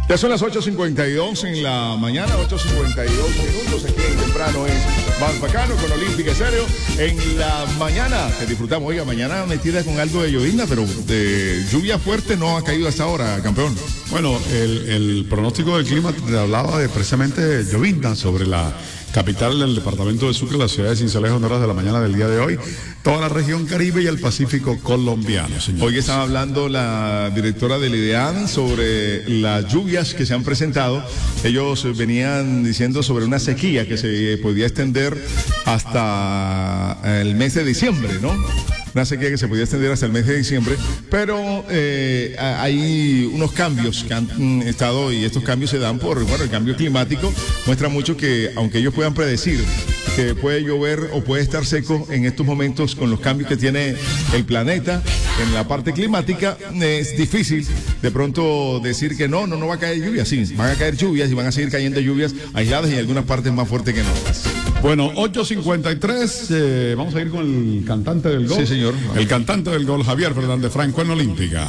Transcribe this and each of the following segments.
Ya son las 8:52 en la mañana, 8:52 minutos, aquí en Temprano es más bacano con Olímpica Estéreo. En la mañana que disfrutamos, oiga, mañana metida con algo de llovizna, pero de lluvia fuerte no ha caído hasta ahora, campeón. Bueno, el pronóstico del clima te hablaba de precisamente llovizna sobre la capital del departamento de Sucre, la ciudad de Sincelejo, en horas de la mañana del día de hoy, toda la región Caribe y el Pacífico colombiano, señores. Hoy estaba hablando la directora del IDEAN sobre las lluvias que se han presentado. Ellos venían diciendo sobre una sequía que se podía extender hasta el mes de diciembre, ¿no? Una sequía que se podía extender hasta el mes de diciembre, pero hay unos cambios que han estado, y estos cambios se dan por, bueno, el cambio climático muestra mucho que, aunque ellos puedan predecir que puede llover o puede estar seco en estos momentos con los cambios que tiene el planeta en la parte climática, es difícil de pronto decir que no va a caer lluvia. Sí, van a caer lluvias y van a seguir cayendo lluvias aisladas y en algunas partes más fuertes que en otras. Bueno, 8:53, vamos a ir con el cantante del gol. Sí, señor. El cantante del gol, Javier Fernández Franco, en Olímpica.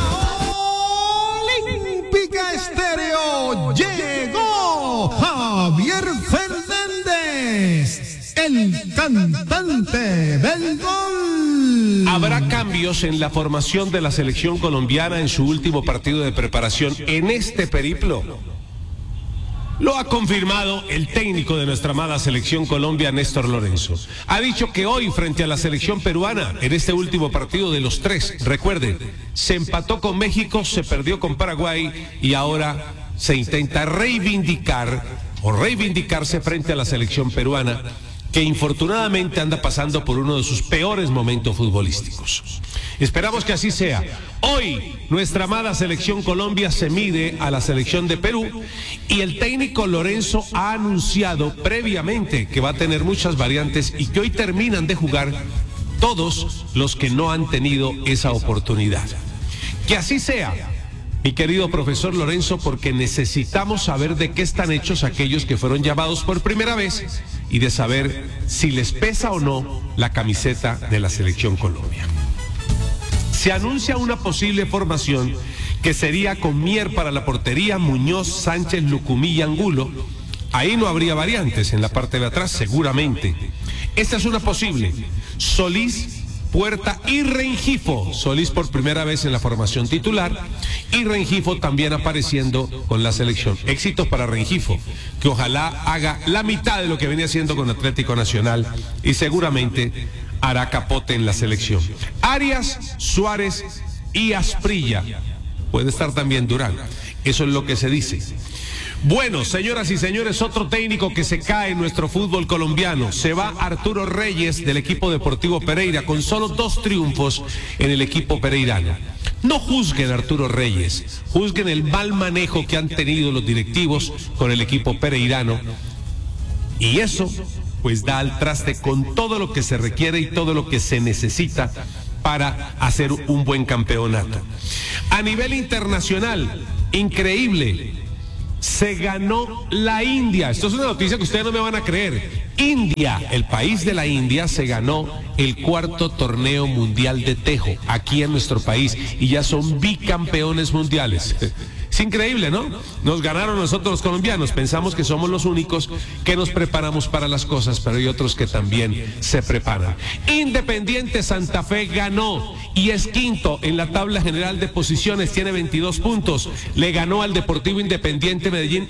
Olímpica Estéreo llegó Javier Fernández, el cantante del gol. Habrá cambios en la formación de la selección colombiana en su último partido de preparación en este periplo. Lo ha confirmado el técnico de nuestra amada selección Colombia, Néstor Lorenzo. Ha dicho que hoy, frente a la selección peruana, en este último partido de los tres, recuerden, se empató con México, se perdió con Paraguay y ahora se intenta reivindicarse frente a la selección peruana, que infortunadamente anda pasando por uno de sus peores momentos futbolísticos. Esperamos que así sea. Hoy nuestra amada selección Colombia se mide a la selección de Perú y el técnico Lorenzo ha anunciado previamente que va a tener muchas variantes y que hoy terminan de jugar todos los que no han tenido esa oportunidad. Que así sea, mi querido profesor Lorenzo, porque necesitamos saber de qué están hechos aquellos que fueron llamados por primera vez y de saber si les pesa o no la camiseta de la selección Colombia. Se anuncia una posible formación que sería con Mier para la portería, Muñoz, Sánchez, Lucumí y Angulo. Ahí no habría variantes en la parte de atrás, seguramente. Esta es una posible. Solís, Puerta y Rengifo. Solís por primera vez en la formación titular y Rengifo también apareciendo con la selección. Éxitos para Rengifo, que ojalá haga la mitad de lo que venía haciendo con Atlético Nacional y seguramente hará capote en la selección. Arias, Suárez y Asprilla. Puede estar también Durán. Eso es lo que se dice. Bueno, señoras y señores, otro técnico que se cae en nuestro fútbol colombiano. Se va Arturo Reyes del equipo Deportivo Pereira con solo 2 triunfos en el equipo pereirano. No juzguen a Arturo Reyes, juzguen el mal manejo que han tenido los directivos con el equipo pereirano. Y eso pues da al traste con todo lo que se requiere y todo lo que se necesita para hacer un buen campeonato. A nivel internacional, increíble, se ganó la India. Esto es una noticia que ustedes no me van a creer. India, el país de la India, se ganó el 4º torneo mundial de tejo aquí en nuestro país y ya son bicampeones mundiales. Es increíble, ¿no? Nos ganaron nosotros los colombianos. Pensamos que somos los únicos que nos preparamos para las cosas, pero hay otros que también se preparan. Independiente Santa Fe ganó y es 5º en la tabla general de posiciones, tiene 22 puntos. Le ganó al Deportivo Independiente Medellín